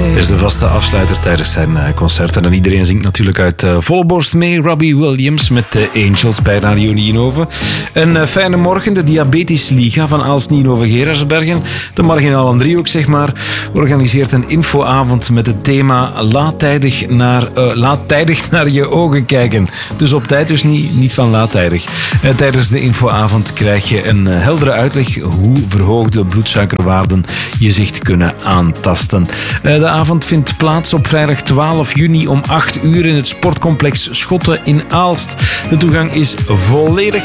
Dit is de vaste afsluiter tijdens zijn concerten. En iedereen zingt natuurlijk uit volle borst mee. Robbie Williams met de Angels bij Radio Nienhoven. Een fijne morgen. De Diabetes Liga van Aalst, Nienhoven, Gerardsbergen. De Marginale Driehoek, zeg maar, organiseert een infoavond met het thema laat tijdig naar je ogen kijken. Dus op tijd, dus niet van laattijdig. Tijdens de infoavond krijg je een heldere uitleg hoe verhoogde bloedsuikerwaarden je zicht kunnen aantasten. De avond vindt plaats op vrijdag 12 juni om 8 uur in het sportcomplex Schotten in Aalst. De toegang is volledig